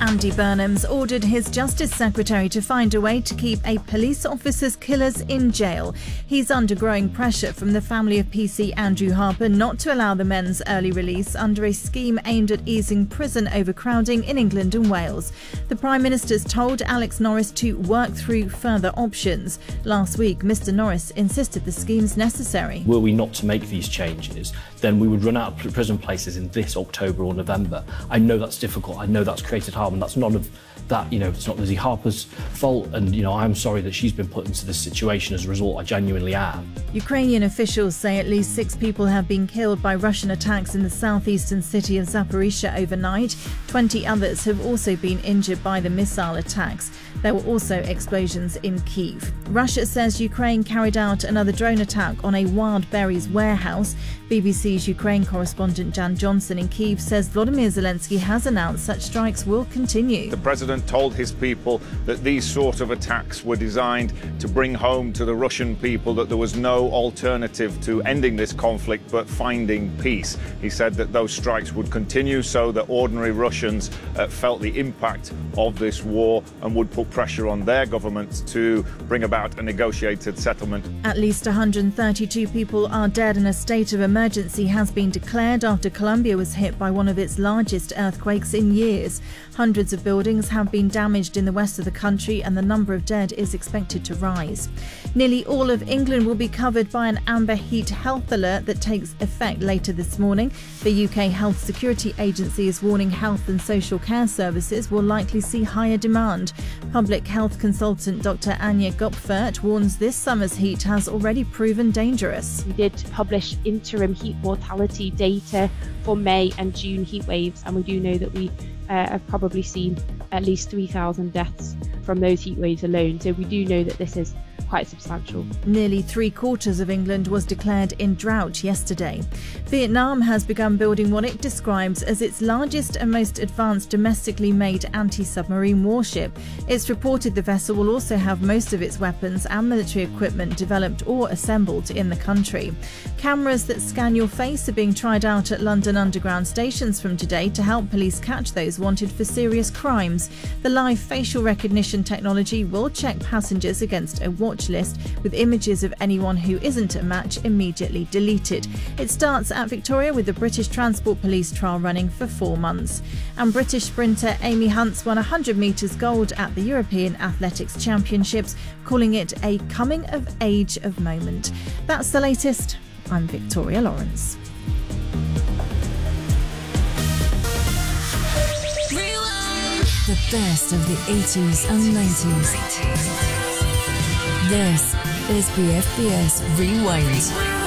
Andy Burnham's ordered his Justice Secretary to find a way to keep a police officer's killers in jail. He's under growing pressure from the family of PC Andrew Harper not to allow the men's early release under a scheme aimed at easing prison overcrowding in England and Wales. The Prime Minister's told Alex Norris to work through further options. Last week, Mr Norris insisted the scheme's necessary. Were we not to make these changes, then we would run out of prison places in this October or November. I know that's difficult. I know that's created harm, and that's none of that, it's not Lizzie Harper's fault, and, I'm sorry that she's been put into this situation as a result. I genuinely am. Ukrainian officials say at least 6 people have been killed by Russian attacks in the southeastern city of Zaporizhzhia overnight. 20 others have also been injured by the missile attacks. There were also explosions in Kyiv. Russia says Ukraine carried out another drone attack on a wild berries warehouse. BBC's Ukraine correspondent Jan Johnson in Kyiv says Volodymyr Zelensky has announced such strikes will continue. The president told his people that these sort of attacks were designed to bring home to the Russian people that there was no alternative to ending this conflict but finding peace. He said that those strikes would continue so that ordinary Russians felt the impact of this war and would put pressure on their government to bring about a negotiated settlement. At least 132 people are dead and a state of emergency has been declared after Colombia was hit by one of its largest earthquakes in years. Hundreds of buildings have been damaged in the west of the country and the number of dead is expected to rise. Nearly all of England will be covered by an amber heat health alert that takes effect later this morning. The UK Health Security Agency is warning health and social care services will likely see higher demand. Public health consultant Dr. Anya Gopfert warns this summer's heat has already proven dangerous. We did publish interim heat mortality data for May and June heat waves, and we do know that we have probably seen at least 3,000 deaths from those heat waves alone. So we do know that this is quite substantial. Nearly 3/4 of England was declared in drought yesterday. Vietnam has begun building what it describes as its largest and most advanced domestically made anti-submarine warship. It's reported the vessel will also have most of its weapons and military equipment developed or assembled in the country. Cameras that scan your face are being tried out at London Underground stations from today to help police catch those wanted for serious crimes. The live facial recognition technology will check passengers against a watch list with images of anyone who isn't a match immediately deleted. It starts at Victoria with the British Transport Police trial running for 4 months. And British sprinter Amy Hunts won 100 metres gold at the European Athletics Championships, calling it a coming-of-age moment. That's the latest. I'm Victoria Lawrence. The best of the 80s and 90s. This is BFBS Rewind.